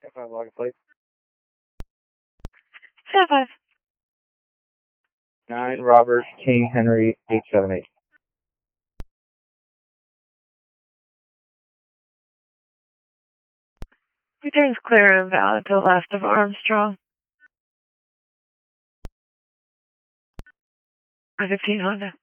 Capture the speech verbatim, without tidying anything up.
If I log a plate. seven five. Nine Robert King Henry eight seven eight. Returns clear and valid to left of Armstrong. I fifteen Honda.